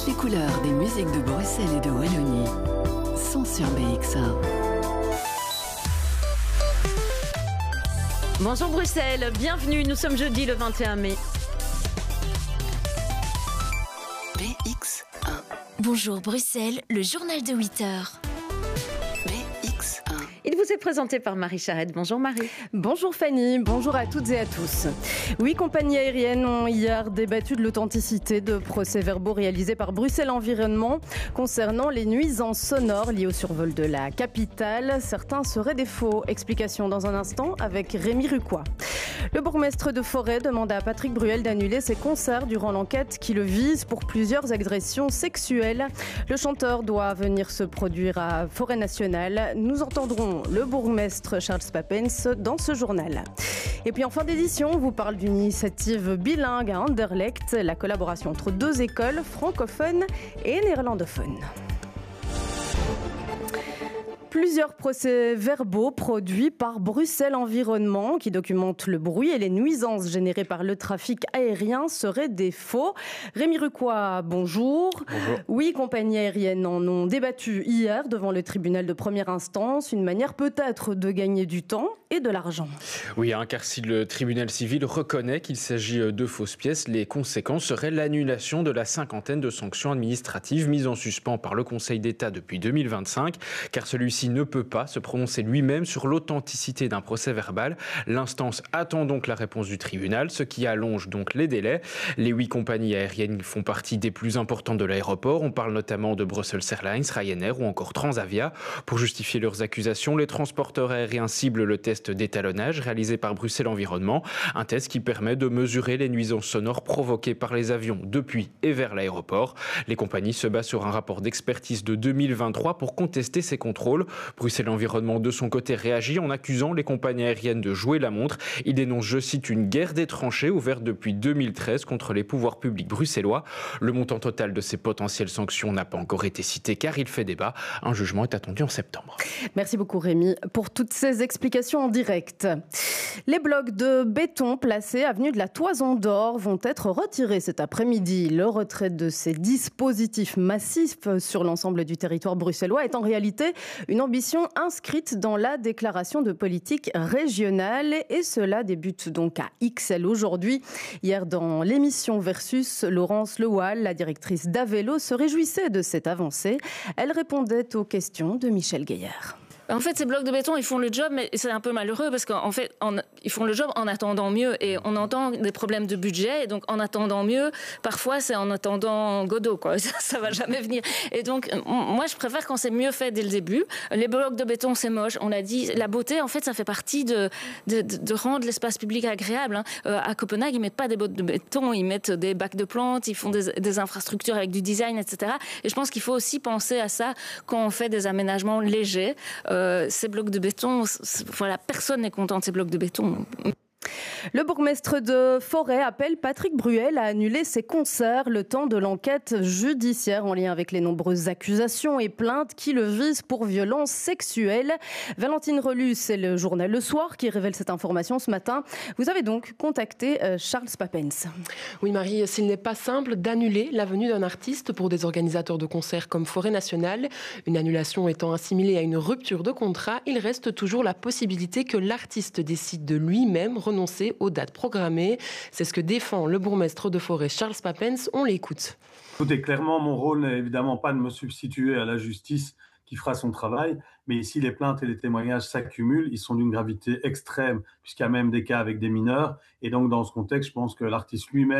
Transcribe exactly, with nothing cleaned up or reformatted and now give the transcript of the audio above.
Toutes les couleurs des musiques de Bruxelles et de Wallonie sont sur B X un. Bonjour Bruxelles, bienvenue, nous sommes jeudi le vingt et un mai. B X un. Bonjour Bruxelles, le journal de huit heures. B X un. Il vous est présenté par Marie Charette. Bonjour Marie. Bonjour Fanny, bonjour à toutes et à tous. Huit compagnies aériennes ont hier débattu de l'authenticité de procès-verbaux réalisés par Bruxelles Environnement concernant les nuisances sonores liées au survol de la capitale. Certains seraient des faux. Explication dans un instant avec Rémi Rucois. Le bourgmestre de Forêt demande à Patrick Bruel d'annuler ses concerts durant l'enquête qui le vise pour plusieurs agressions sexuelles. Le chanteur doit venir se produire à Forêt Nationale. Nous entendrons le bourgmestre Charles Papens dans ce journal. Et puis en fin d'édition, on vous parle d'une initiative bilingue à Anderlecht, la collaboration entre deux écoles francophones et néerlandophones. Plusieurs procès-verbaux produits par Bruxelles Environnement qui documentent le bruit et les nuisances générées par le trafic aérien seraient des faux. Rémi Rucois, bonjour. Bonjour. Oui, compagnies aériennes en ont débattu hier devant le tribunal de première instance. Une manière peut-être de gagner du temps et de l'argent. Oui, hein, car si le tribunal civil reconnaît qu'il s'agit de fausses pièces, les conséquences seraient l'annulation de la cinquantaine de sanctions administratives mises en suspens par le Conseil d'État depuis deux mille vingt-cinq, car celui-ci ne peut pas se prononcer lui-même sur l'authenticité d'un procès verbal. L'instance attend donc la réponse du tribunal, ce qui allonge donc les délais. Les huit compagnies aériennes font partie des plus importantes de l'aéroport. On parle notamment de Brussels Airlines, Ryanair ou encore Transavia. Pour justifier leurs accusations, les transporteurs aériens ciblent le test d'étalonnage réalisé par Bruxelles Environnement, un test qui permet de mesurer les nuisances sonores provoquées par les avions depuis et vers l'aéroport. Les compagnies se basent sur un rapport d'expertise de deux mille vingt-trois pour contester ces contrôles. Bruxelles Environnement, de son côté, réagit en accusant les compagnies aériennes de jouer la montre. Il dénonce, je cite, une guerre des tranchées ouverte depuis deux mille treize contre les pouvoirs publics bruxellois. Le montant total de ces potentielles sanctions n'a pas encore été cité car il fait débat. Un jugement est attendu en septembre. Merci beaucoup Rémi pour toutes ces explications en direct. Les blocs de béton placés avenue de la Toison d'Or vont être retirés cet après-midi. Le retrait de ces dispositifs massifs sur l'ensemble du territoire bruxellois est en réalité une ambition inscrite dans la déclaration de politique régionale et cela débute donc à Ixelles aujourd'hui. Hier dans l'émission Versus, Laurence Lewal, la directrice d'Avelo, se réjouissait de cette avancée. Elle répondait aux questions de Michel Gaillard. En fait, ces blocs de béton, ils font le job, mais c'est un peu malheureux parce qu'en fait, en, ils font le job en attendant mieux. Et on entend des problèmes de budget. Et donc, en attendant mieux, parfois, c'est en attendant Godot, quoi. Ça, ça va jamais venir. Et donc, moi, je préfère quand c'est mieux fait dès le début. Les blocs de béton, c'est moche. On l'a dit. La beauté, en fait, ça fait partie de, de, de, de rendre l'espace public agréable. Hein. Euh, à Copenhague, ils mettent pas des blocs de béton. Ils mettent des bacs de plantes. Ils font des, des infrastructures avec du design, et cetera. Et je pense qu'il faut aussi penser à ça quand on fait des aménagements légers. Euh, Euh, ces blocs de béton, voilà, personne n'est content de ces blocs de béton. Le bourgmestre de Forêt appelle Patrick Bruel à annuler ses concerts le temps de l'enquête judiciaire en lien avec les nombreuses accusations et plaintes qui le visent pour violences sexuelles. Valentine Relus, c'est le journal Le Soir qui révèle cette information ce matin. Vous avez donc contacté Charles Papens. Oui Marie, s'il n'est pas simple d'annuler la venue d'un artiste pour des organisateurs de concerts comme Forêt Nationale, une annulation étant assimilée à une rupture de contrat, il reste toujours la possibilité que l'artiste décide de lui-même renoncer aux dates programmées. C'est ce que défend le bourgmestre de Forêt, Charles Papens. On l'écoute. Écoutez, clairement, mon rôle n'est évidemment pas de me substituer à la justice qui fera son travail, mais ici, les plaintes et les témoignages s'accumulent. Ils sont d'une gravité extrême, puisqu'il y a même des cas avec des mineurs. Et donc, dans ce contexte, je pense que l'artiste lui-même